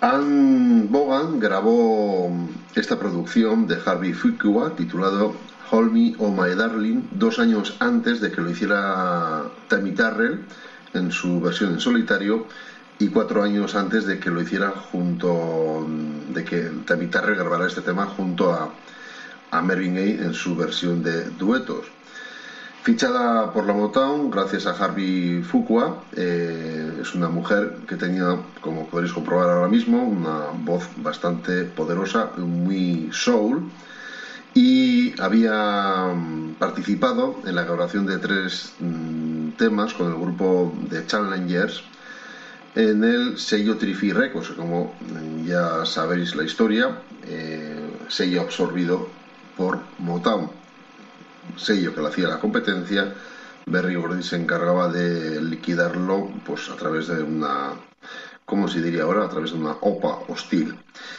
Anne Bogan grabó esta producción de Harvey Fuqua titulado Hold Me Oh My Darling 2 años antes de que lo hiciera Tammy Terrell en su versión en solitario y 4 años antes de que lo hiciera de que Tammy Terrell grabara este tema junto a Marvin Gaye en su versión de duetos. Fichada por la Motown gracias a Harvey Fuqua, es una mujer que tenía, como podréis comprobar ahora mismo, una voz bastante poderosa, muy soul, y había participado en la grabación de tres temas con el grupo de Challengers en el sello Trifi Records, como ya sabéis la historia, sello absorbido por Motown, sello que le hacía la competencia. Berry Gordy se encargaba de liquidarlo pues a través de una, ¿cómo se diría ahora? A través de una OPA hostil.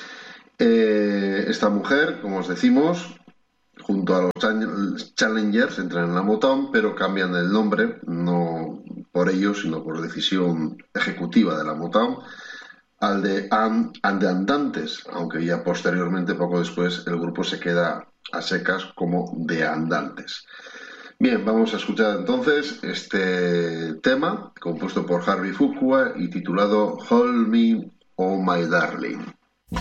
Esta mujer, como os decimos, junto a los Challengers entran en la Motown, pero cambian el nombre, no por ellos, sino por decisión ejecutiva de la Motown, al de And the Andantes, aunque ya posteriormente, poco después, el grupo se queda a secas como The Andantes. Bien, vamos a escuchar entonces este tema compuesto por Harvey Fuqua y titulado Hold Me, Oh My Darling.